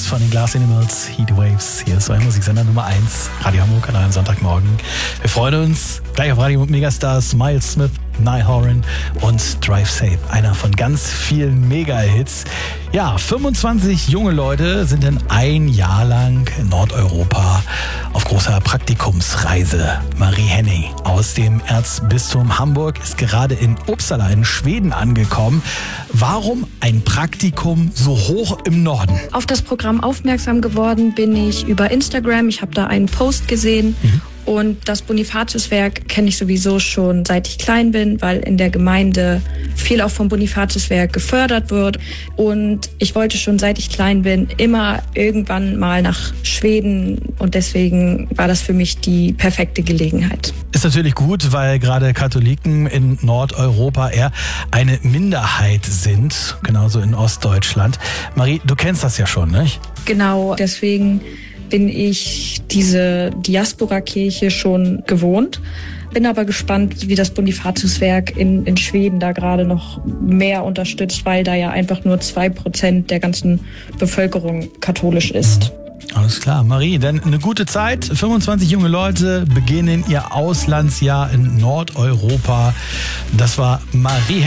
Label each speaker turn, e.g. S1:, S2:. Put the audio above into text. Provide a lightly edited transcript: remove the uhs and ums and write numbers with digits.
S1: von den Glass Animals, Heatwaves. Hier ist euer Musiksender Nummer 1, Radio Hamburg an einem Sonntagmorgen. Wir freuen uns gleich auf Radio Megastars, Miles Smith, Niall Horan und Drive Safe, einer von ganz vielen Mega-Hits. Ja, 25 junge Leute sind in ein Jahr lang in Nordeuropa auf großer Praktikumsreise. Marie Henning aus dem Erzbistum Hamburg ist gerade in Uppsala in Schweden angekommen. Warum ein Praktikum so hoch im Norden?
S2: Auf das Programm aufmerksam geworden bin ich über Instagram. Ich habe da einen Post gesehen. Und das Bonifatiuswerk kenne ich sowieso schon seit ich klein bin, weil in der Gemeinde viel auch vom Bonifatiuswerk gefördert wird. Und ich wollte schon seit ich klein bin immer irgendwann mal nach Schweden. Und deswegen war das für mich die perfekte Gelegenheit.
S1: Ist natürlich gut, weil gerade Katholiken in Nordeuropa eher eine Minderheit sind, genauso in Ostdeutschland. Marie, du kennst das ja schon, nicht?
S2: Genau, deswegen bin ich diese Diaspora-Kirche schon gewohnt. Bin aber gespannt, wie das Bonifatiuswerk in Schweden da gerade noch mehr unterstützt, weil da ja einfach nur 2% der ganzen Bevölkerung katholisch ist.
S1: Alles klar, Marie, dann eine gute Zeit. 25 junge Leute beginnen ihr Auslandsjahr in Nordeuropa. Das war Marie